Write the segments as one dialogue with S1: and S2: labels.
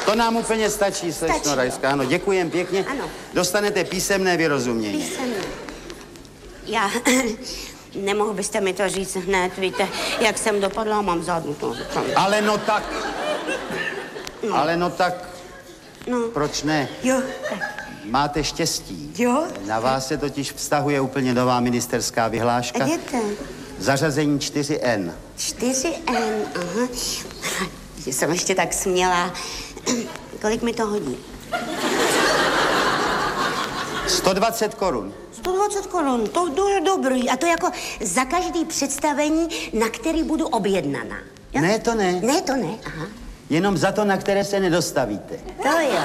S1: To nám úplně stačí, slečno Rajská. Ano, děkujem pěkně.
S2: Ano.
S1: Dostanete písemné vyrozumění.
S2: Písemné. Já... Nemohl byste mi to říct hned, víte, jak jsem dopadla, mám zádnu.
S1: Ale no tak. No. Proč ne?
S2: Jo, tak.
S1: Máte štěstí.
S2: Jo?
S1: Na vás se totiž vztahuje úplně nová ministerská vyhláška.
S2: Jděte.
S1: Zařazení 4N.
S2: 4N, aha. Jsem ještě tak smělá. Kolik mi to hodí?
S1: 120 korun.
S2: 120 korun, to je dobrý. A to jako za každý představení, na který budu objednaná. Jo?
S1: Ne, to ne.
S2: Ne, to ne, aha.
S1: Jenom za to, na které se nedostavíte.
S2: To jo.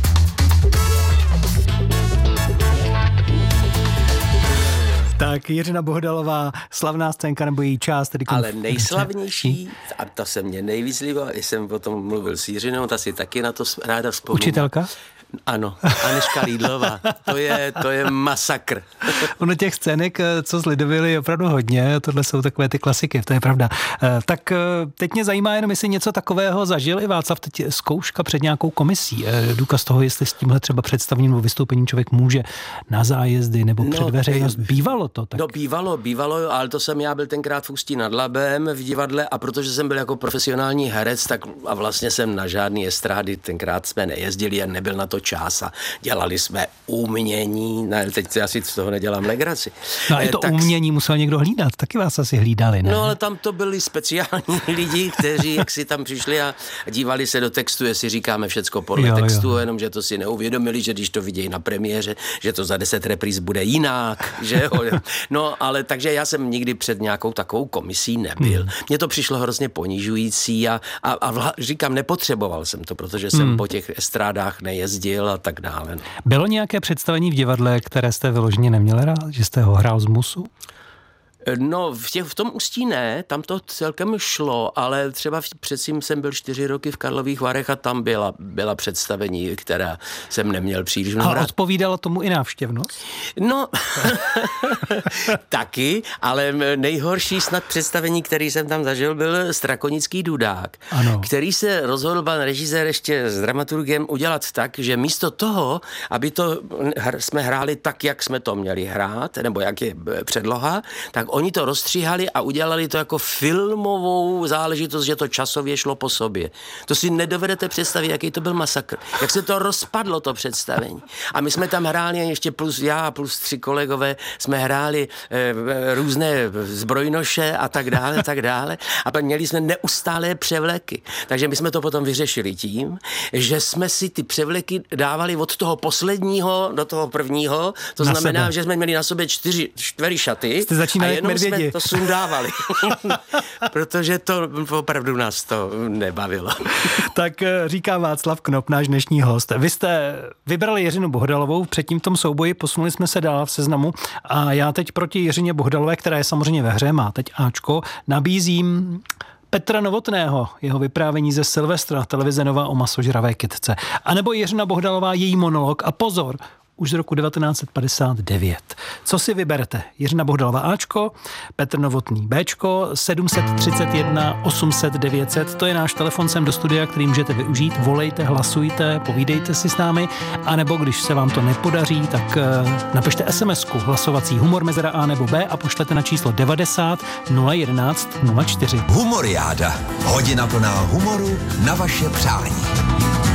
S3: Tak Jiřina Bohdalová, slavná scénka nebo její část. Tedy
S4: ale nejslavnější, a to se mě nejvíc líbilo, jsem o tom mluvil s Jiřinou, ta si taky na to ráda vzpomíná.
S3: Učitelka?
S4: Ano, Anežka Lídlová. To je masakr.
S3: Ono těch scének, co zlidovili, je opravdu hodně. Tohle jsou takové ty klasiky, to je pravda. Tak teď mě zajímá jenom, jestli něco takového zažil i Václav, teď zkouška před nějakou komisí. Důkaz toho, jestli s tímhle třeba představením nebo vystoupením člověk může na zájezdy nebo před veřejnost. Bývalo to tak?
S4: No bývalo, ale to jsem já byl tenkrát v Ústí nad Labem v divadle a protože jsem byl jako profesionální herec, tak a vlastně jsem na žádný estrády tenkrát jsme nejezdili a nebyl na to čas a dělali jsme umění, ne, teď asi z toho nedělám legraci.
S3: No a to tak... umění musel někdo hlídat, taky vás asi hlídali, ne?
S4: No ale tam to byli speciální lidi, kteří jak si tam přišli a dívali se do textu, jestli říkáme všecko podle textu, jenomže to si neuvědomili, že když to vidějí na premiéře, že to za 10 repríz bude jinak, že jo. No ale takže já jsem nikdy před nějakou takovou komisí nebyl. Mně to přišlo hrozně ponižující a říkám, nepotřeboval jsem to, protože jsem po těch estrádách nejezdil a tak dále. No.
S3: Bylo nějaké představení v divadle, které jste vyloženě neměli rád, že jste ho hrál z musu?
S4: No, v tom Ústí ne, tam to celkem šlo, ale třeba předtím jsem byl 4 roky v Karlových Varech a tam byla představení, která jsem neměl příliš mnoho rád.
S3: A odpovídala tomu i návštěvnost?
S4: No, taky, ale nejhorší snad představení, který jsem tam zažil, byl Strakonický Dudák, který se rozhodl pan režisér ještě s dramaturgem udělat tak, že místo toho, aby to jsme hráli tak, jak jsme to měli hrát, nebo jak je předloha, tak oni to rozstříhali a udělali to jako filmovou záležitost, že to časově šlo po sobě. To si nedovedete představit, jaký to byl masakr. Jak se to rozpadlo, to představení. A my jsme tam hráli, ještě plus já, plus 3 kolegové, jsme hráli různé zbrojnoše a tak dále. A pak měli jsme neustálé převleky. Takže my jsme to potom vyřešili tím, že jsme si ty převleky dávali od toho posledního do toho prvního. To znamená, že jsme měli na sobě 4 šaty. A jenom jsme to sundávali. Protože to opravdu nás to nebavilo.
S3: Tak říká Václav Knop, náš dnešní host. Vy jste vybrali Jiřinu Bohdalovou, předtím v tom souboji posunuli jsme se dál v seznamu a já teď proti Jiřině Bohdalové, která je samozřejmě ve hře, má teď Ačko, nabízím Petra Novotného, jeho vyprávění ze Silvestra, televize Nova o masožravé kytce. A nebo Jiřina Bohdalová, její monolog a pozor, už z roku 1959. Co si vyberete? Jiřina Bohdalová Ačko, Petr Novotný Bčko, 731 800 900, to je náš telefon sem do studia, který můžete využít. Volejte, hlasujte, povídejte si s námi, anebo když se vám to nepodaří, tak napište SMS-ku hlasovací humor mezera A nebo B a pošlete na číslo 90 011 04.
S5: Humoriáda. Hodina plná humoru na vaše přání.